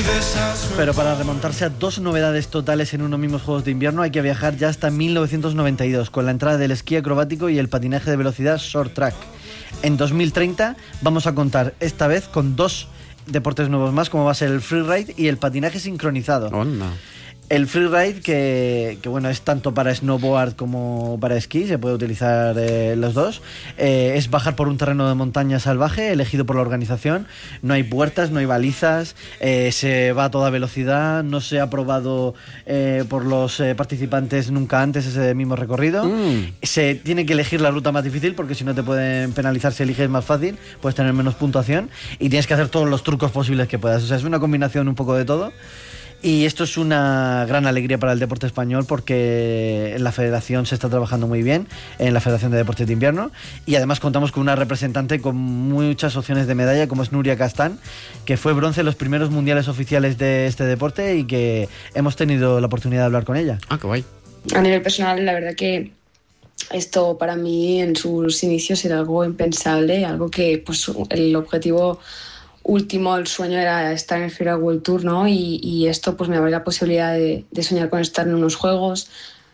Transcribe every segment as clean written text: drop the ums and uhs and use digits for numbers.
Pero para remontarse a dos novedades totales en unos mismos Juegos de Invierno hay que viajar ya hasta 1992, con la entrada del esquí acrobático y el patinaje de velocidad short track. En 2030 vamos a contar esta vez con dos deportes nuevos más, como va a ser el freeride y el patinaje sincronizado. Onda. El freeride, que bueno, es tanto para snowboard como para esquí, se puede utilizar los dos. Es bajar por un terreno de montaña salvaje, elegido por la organización. No hay puertas, no hay balizas, se va a toda velocidad. No se ha probado por los participantes nunca antes ese mismo recorrido. Se tiene que elegir la ruta más difícil, porque si no te pueden penalizar si eliges más fácil, puedes tener menos puntuación. Y tienes que hacer todos los trucos posibles que puedas. O sea, es una combinación un poco de todo. Y esto es una gran alegría para el deporte español, porque en la federación se está trabajando muy bien, en la Federación de Deportes de Invierno, y además contamos con una representante con muchas opciones de medalla, como es Nuria Castán, que fue bronce en los primeros mundiales oficiales de este deporte y que hemos tenido la oportunidad de hablar con ella. Ah, qué guay. A nivel personal, la verdad que esto para mí en sus inicios era algo impensable, algo que pues el objetivo último, el sueño era estar en el Freeride World Tour, ¿no? Y esto pues me abre la posibilidad de soñar con estar en unos juegos.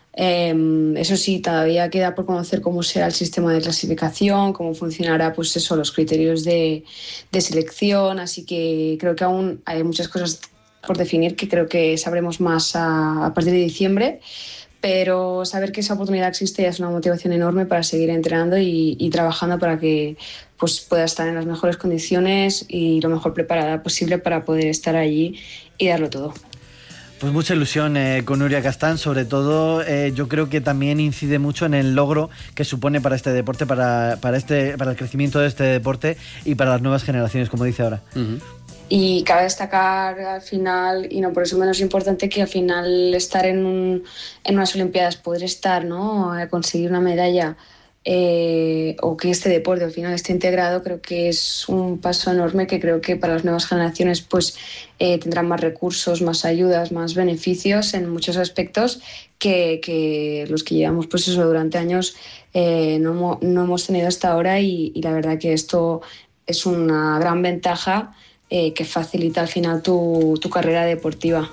Eso sí, todavía queda por conocer cómo será el sistema de clasificación, cómo funcionará pues eso, los criterios de selección, así que creo que aún hay muchas cosas por definir, que creo que sabremos más a partir de diciembre. Pero saber que esa oportunidad existe ya es una motivación enorme para seguir entrenando y trabajando para que pues, pueda estar en las mejores condiciones y lo mejor preparada posible para poder estar allí y darlo todo. Pues mucha ilusión con Nuria Castán, sobre todo yo creo que también incide mucho en el logro que supone para este deporte, para el crecimiento de este deporte y para las nuevas generaciones, como dice ahora. Uh-huh. Y cabe destacar al final, y no por eso menos importante, que al final estar en unas Olimpiadas, poder estar, ¿no?, a conseguir una medalla, o que este deporte al final esté integrado, creo que es un paso enorme, que creo que para las nuevas generaciones pues tendrán más recursos, más ayudas, más beneficios en muchos aspectos que los que llevamos pues eso durante años no hemos tenido hasta ahora, y la verdad que esto es una gran ventaja que facilita al final tu carrera deportiva.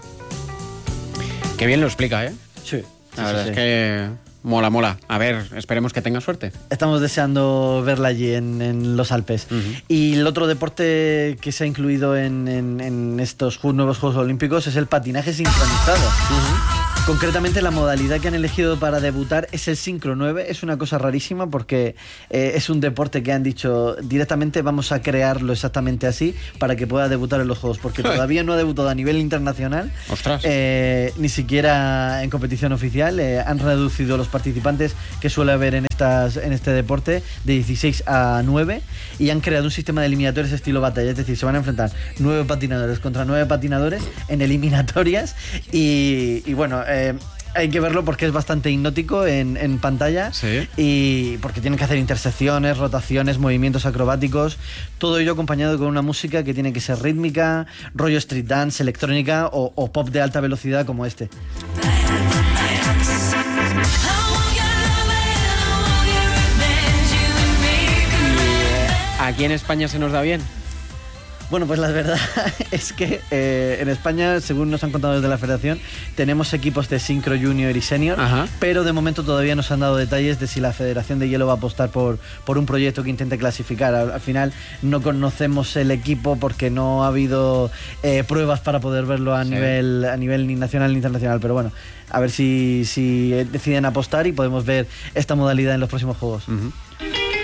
Qué bien lo explica, ¿eh? Sí. La verdad es que mola. A ver, esperemos que tenga suerte. Estamos deseando verla allí en los Alpes. Uh-huh. Y el otro deporte que se ha incluido en estos nuevos Juegos Olímpicos es el patinaje sincronizado. Uh-huh. Concretamente, la modalidad que han elegido para debutar es el Sincro 9. Es una cosa rarísima, porque es un deporte que han dicho directamente vamos a crearlo exactamente así para que pueda debutar en los Juegos, porque todavía no ha debutado a nivel internacional. ¡Ostras! Ni siquiera en competición oficial. Han reducido los participantes que suele haber en este deporte de 16 a 9, y han creado un sistema de eliminatorias estilo batalla, es decir, se van a enfrentar 9 patinadores contra 9 patinadores en eliminatorias, y bueno, hay que verlo porque es bastante hipnótico en pantalla. Sí. Y porque tienen que hacer intersecciones, rotaciones, movimientos acrobáticos, todo ello acompañado con una música que tiene que ser rítmica, rollo street dance, electrónica o pop de alta velocidad como este. ¿Aquí en España se nos da bien? Bueno, pues la verdad es que en España, según nos han contado desde la federación, tenemos equipos de sincro junior y senior. Ajá. Pero de momento todavía no se han dado detalles de si la Federación de Hielo va a apostar por un proyecto que intente clasificar. Al final no conocemos el equipo porque no ha habido pruebas para poder verlo a nivel ni nacional ni internacional, pero bueno, a ver si deciden apostar y podemos ver esta modalidad en los próximos Juegos. Uh-huh.